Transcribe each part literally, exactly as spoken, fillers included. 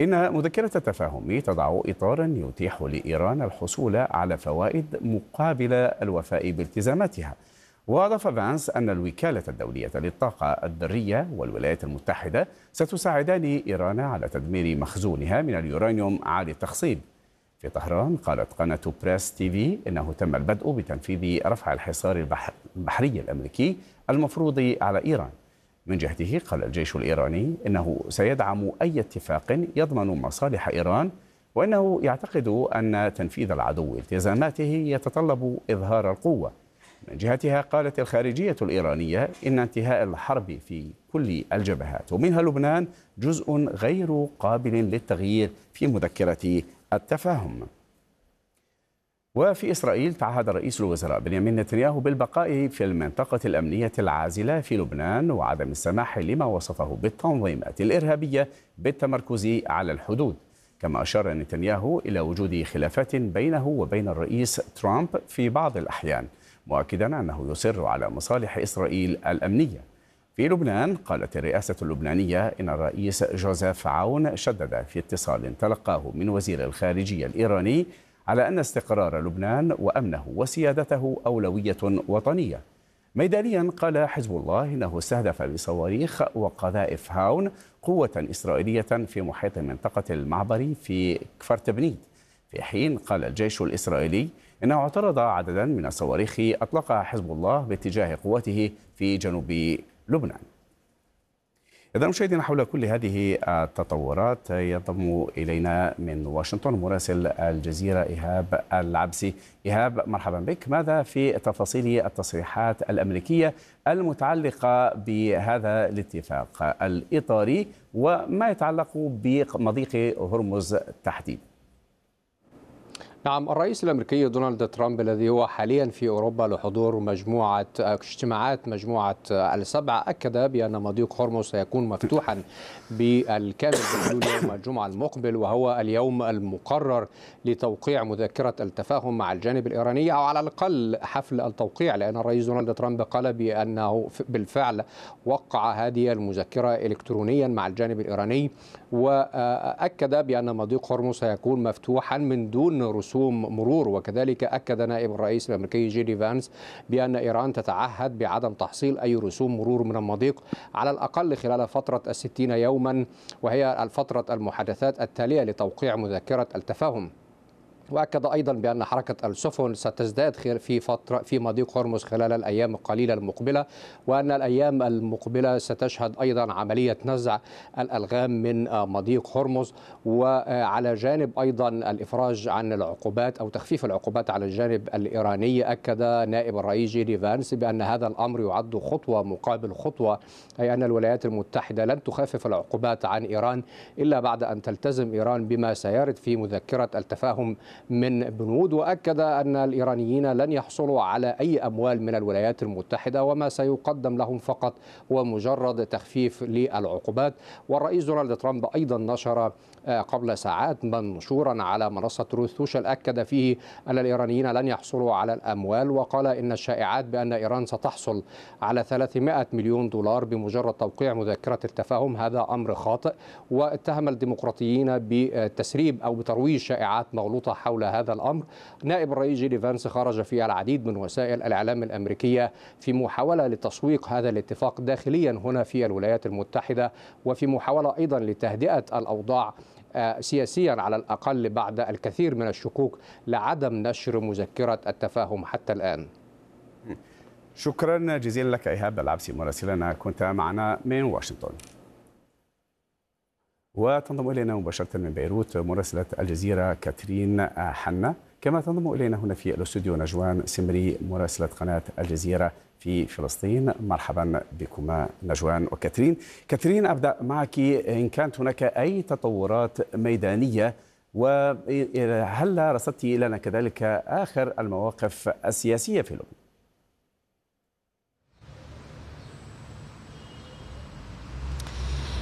إن مذكرة التفاهم تضع إطارا يتيح لإيران الحصول على فوائد مقابل الوفاء بالتزاماتها. وأضاف فانس أن الوكالة الدولية للطاقة الذرية والولايات المتحدة ستساعدان إيران على تدمير مخزونها من اليورانيوم عالي التخصيب. في طهران قالت قناة بريس تي في إنه تم البدء بتنفيذ رفع الحصار البحري الأمريكي المفروض على إيران. من جهته قال الجيش الإيراني إنه سيدعم أي اتفاق يضمن مصالح إيران، وإنه يعتقد أن تنفيذ العدو التزاماته يتطلب إظهار القوة. من جهتها قالت الخارجية الإيرانية إن انتهاء الحرب في كل الجبهات ومنها لبنان جزء غير قابل للتغيير في مذكرة التفاهم. وفي إسرائيل تعهد رئيس الوزراء بنيامين نتنياهو بالبقاء في المنطقة الأمنية العازلة في لبنان وعدم السماح لما وصفه بالتنظيمات الإرهابية بالتمركز على الحدود. كما أشار نتنياهو إلى وجود خلافات بينه وبين الرئيس ترامب في بعض الأحيان، مؤكدا أنه يصر على مصالح إسرائيل الأمنية. في لبنان قالت الرئاسة اللبنانية إن الرئيس جوزيف عون شدد في اتصال تلقاه من وزير الخارجية الإيراني على أن استقرار لبنان وأمنه وسيادته أولوية وطنية. ميدانيا قال حزب الله إنه استهدف بصواريخ وقذائف هاون قوة إسرائيلية في محيط منطقة المعبر في كفر تبنيد، في حين قال الجيش الإسرائيلي إنه اعترض عددا من الصواريخ أطلقها حزب الله باتجاه قوته في جنوب لبنان. إذا مشاهدينا، حول كل هذه التطورات ينضم إلينا من واشنطن مراسل الجزيرة إيهاب العبسي. إيهاب، مرحبا بك. ماذا في تفاصيل التصريحات الأمريكية المتعلقة بهذا الاتفاق الإطاري وما يتعلق بمضيق هرمز تحديدا؟ نعم، الرئيس الأمريكي دونالد ترامب الذي هو حاليا في أوروبا لحضور مجموعة اجتماعات مجموعة السبع أكد بأن مضيق هرمز سيكون مفتوحا بالكامل بحلول يوم الجمعة المقبل، وهو اليوم المقرر لتوقيع مذكرة التفاهم مع الجانب الإيراني، أو على الأقل حفل التوقيع، لأن الرئيس دونالد ترامب قال بأنه بالفعل وقع هذه المذكرة إلكترونيا مع الجانب الإيراني، وأكد بأن مضيق هرمز سيكون مفتوحا من دون رسوم مرور. وكذلك أكد نائب الرئيس الأمريكي جي دي فانس بأن إيران تتعهد بعدم تحصيل أي رسوم مرور من المضيق على الأقل خلال فترة الستين يوما، وهي الفترة المحادثات التالية لتوقيع مذكرة التفاهم. وأكد أيضا بأن حركة السفن ستزداد في فترة في مضيق هرمز خلال الأيام القليلة المقبلة، وأن الأيام المقبلة ستشهد أيضا عملية نزع الألغام من مضيق هرمز، وعلى جانب أيضا الإفراج عن العقوبات أو تخفيف العقوبات على الجانب الإيراني. أكد نائب الرئيس جي دي فانس بأن هذا الأمر يعد خطوة مقابل خطوة، أي أن الولايات المتحدة لن تخفف العقوبات عن إيران إلا بعد أن تلتزم إيران بما سيرد في مذكرة التفاهم من بنود. وأكد أن الإيرانيين لن يحصلوا على أي أموال من الولايات المتحدة، وما سيقدم لهم فقط هو مجرد تخفيف للعقوبات. والرئيس دونالد ترامب أيضا نشر قبل ساعات منشورا على منصة تروث سوشيال أكد فيه أن الإيرانيين لن يحصلوا على الأموال، وقال إن الشائعات بأن إيران ستحصل على ثلاثمائة مليون دولار بمجرد توقيع مذكرة التفاهم هذا أمر خاطئ. واتهم الديمقراطيين بتسريب أو بترويج شائعات مغلوطة حول هذا الأمر. نائب الرئيس جي دي فانس خرج في العديد من وسائل الإعلام الأمريكية في محاولة لتسويق هذا الاتفاق داخليا هنا في الولايات المتحدة، وفي محاولة أيضا لتهدئة الأوضاع سياسيا على الأقل بعد الكثير من الشكوك لعدم نشر مذكرة التفاهم حتى الآن. شكرا جزيلا لك إيهاب العبسي مراسلنا، كنت معنا من واشنطن. وتنضم إلينا مباشرة من بيروت مراسلة الجزيرة كاترين حنا، كما تنضم إلينا هنا في الاستوديو نجوان سمري مراسلة قناة الجزيرة في فلسطين. مرحبا بكما نجوان وكاترين. كاترين، أبدأ معك، إن كانت هناك أي تطورات ميدانية، وهل رصدت لنا كذلك آخر المواقف السياسية في لبنان؟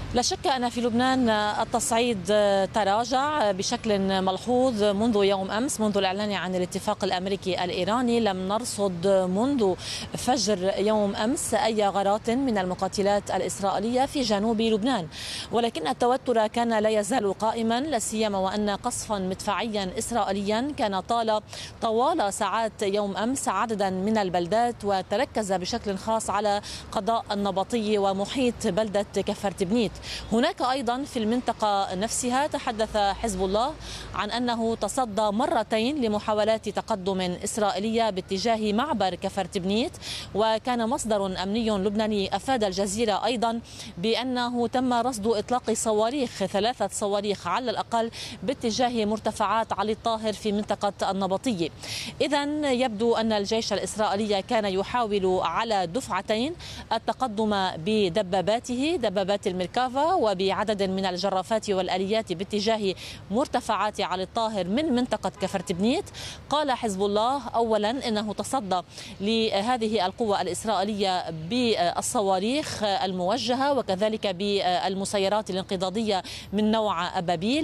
لا شك أن في لبنان التصعيد تراجع بشكل ملحوظ منذ يوم أمس، منذ الإعلان عن الاتفاق الأمريكي الإيراني. لم نرصد منذ فجر يوم أمس أي غارات من المقاتلات الإسرائيلية في جنوب لبنان، ولكن التوتر كان لا يزال قائما، لا سيما وأن قصفا مدفعيا إسرائيليا كان طال طوال ساعات يوم أمس عددا من البلدات، وتركز بشكل خاص على قضاء النبطي ومحيط بلدة كفرتبنيت. هناك أيضا في المنطقة نفسها تحدث حزب الله عن أنه تصدى مرتين لمحاولات تقدم إسرائيلية باتجاه معبر كفرتبنيت، وكان مصدر أمني لبناني أفاد الجزيرة أيضا بأنه تم رصد إطلاق صواريخ، ثلاثة صواريخ على الأقل باتجاه مرتفعات علي الطاهر في منطقة النبطية. إذن يبدو أن الجيش الإسرائيلي كان يحاول على دفعتين التقدم بدباباته، دبابات الميركافا، وبعدد من الجرافات والآليات باتجاه مرتفعات علي الطاهر من منطقة كفرتبنيت. قال حزب الله أولا أنه تصدى لهذه القوة الإسرائيلية بالصواريخ الموجهة وكذلك بالمسيرات الانقضاضية من نوع أبابيل،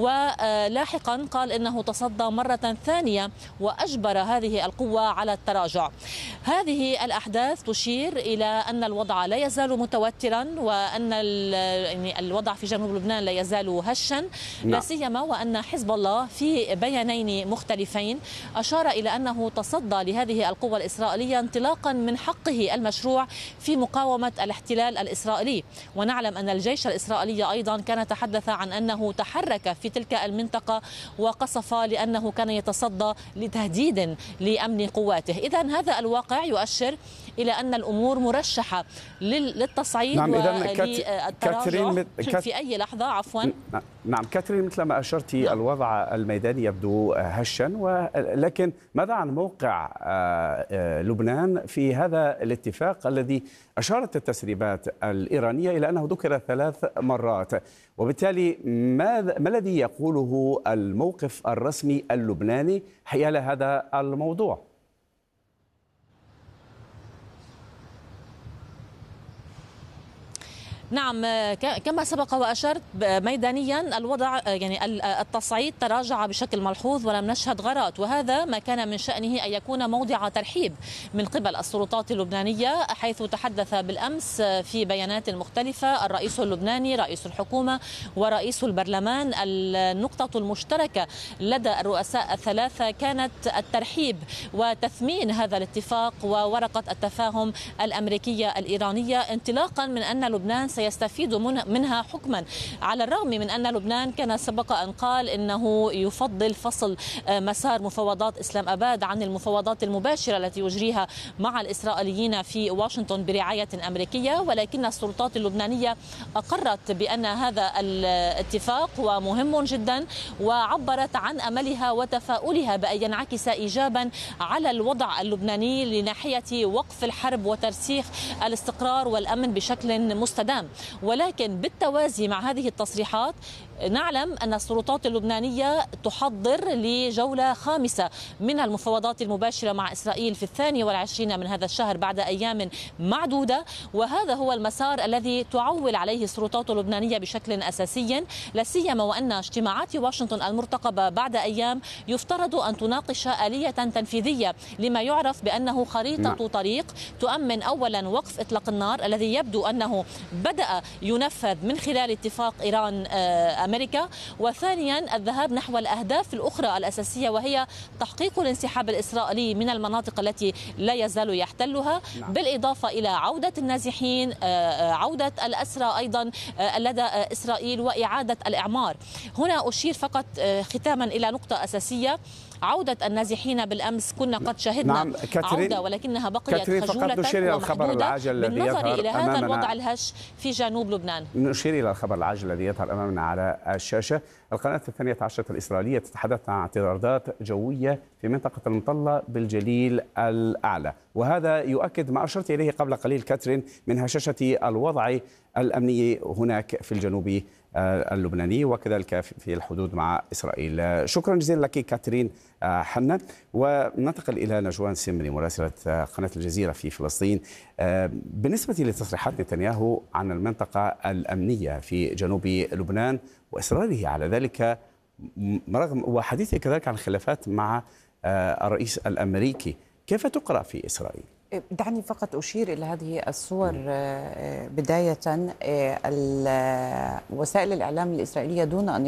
ولاحقا قال أنه تصدى مرة ثانية وأجبر هذه القوة على التراجع. هذه الأحداث تشير إلى أن الوضع لا يزال متوترا، وأن يعني الوضع في جنوب لبنان لا يزال هشا، لا سيما وأن حزب الله في بيانين مختلفين أشار إلى أنه تصدى لهذه القوة الإسرائيلية انطلاقا من حقه المشروع في مقاومة الاحتلال الإسرائيلي. ونعلم أن الجيش الإسرائيلي أيضا كان تحدث عن أنه تحرك في تلك المنطقة وقصف لأنه كان يتصدى لتهديد لأمن قواته. إذن هذا الواقع يؤشر إلى أن الأمور مرشحة للتصعيد نعم وللتراجع في أي لحظة. عفوا نعم كاترين، مثل ما أشرت الوضع الميداني يبدو هشا، ولكن ماذا عن موقع لبنان في هذا الاتفاق الذي أشارت التسريبات الإيرانية إلى أنه ذكر ثلاث مرات، وبالتالي ما الذي يقوله الموقف الرسمي اللبناني حيال هذا الموضوع؟ نعم، كما سبق وأشرت ميدانيا الوضع يعني التصعيد تراجع بشكل ملحوظ ولم نشهد غارات، وهذا ما كان من شأنه أن يكون موضع ترحيب من قبل السلطات اللبنانية، حيث تحدث بالأمس في بيانات مختلفة الرئيس اللبناني، رئيس الحكومة ورئيس البرلمان. النقطة المشتركة لدى الرؤساء الثلاثة كانت الترحيب وتثمين هذا الاتفاق وورقة التفاهم الأمريكية الإيرانية، انطلاقا من أن لبنان سيستفيد منها حكما، على الرغم من أن لبنان كان سبق أن قال إنه يفضل فصل مسار مفاوضات إسلام أباد عن المفاوضات المباشرة التي يجريها مع الإسرائيليين في واشنطن برعاية أمريكية، ولكن السلطات اللبنانية أقرت بأن هذا الاتفاق هو مهم جدا، وعبرت عن أملها وتفاؤلها بأن ينعكس إيجابا على الوضع اللبناني لناحية وقف الحرب وترسيخ الاستقرار والأمن بشكل مستدام. ولكن بالتوازي مع هذه التصريحات نعلم أن السلطات اللبنانية تحضر لجولة خامسة من المفاوضات المباشرة مع إسرائيل في الثاني والعشرين من هذا الشهر بعد أيام معدودة، وهذا هو المسار الذي تعول عليه السلطات اللبنانية بشكل أساسي، لا سيما وأن اجتماعات واشنطن المرتقبة بعد أيام يفترض أن تناقش آلية تنفيذية لما يعرف بأنه خريطة طريق تؤمن أولا وقف إطلاق النار الذي يبدو أنه بدأ ينفذ من خلال اتفاق إيران أمريكا، وثانيا الذهاب نحو الأهداف الأخرى الأساسية وهي تحقيق الانسحاب الإسرائيلي من المناطق التي لا يزال يحتلها، بالإضافة إلى عودة النازحين، عودة الأسرى أيضا لدى إسرائيل، وإعادة الإعمار. هنا أشير فقط ختاما إلى نقطة أساسية، عودة النازحين بالأمس كنا قد شهدنا نعم عودة ولكنها بقيت خجولة ومحدودة بالنظر إلى هذا الوضع الهش في جنوب لبنان. نشير إلى الخبر العاجل الذي يظهر أمامنا على الشاشة. القناة الثانية عشرة الإسرائيلية تتحدث عن اعتراضات جوية في منطقة المطلة بالجليل الأعلى، وهذا يؤكد ما أشرت إليه قبل قليل كاترين من هشاشة الوضع الأمني هناك في الجنوب اللبناني وكذلك في الحدود مع إسرائيل. شكرا جزيلا لك كاترين حنا. وننتقل إلى نجوان سمري مراسلة قناة الجزيرة في فلسطين. بالنسبة لتصريحات نتنياهو عن المنطقة الأمنية في جنوب لبنان وإصراره على ذلك رغم وحديثه كذلك عن الخلافات مع الرئيس الأمريكي، كيف تقرأ في إسرائيل؟ دعني فقط أشير إلى هذه الصور بداية. وسائل الإعلام الإسرائيلية دون أن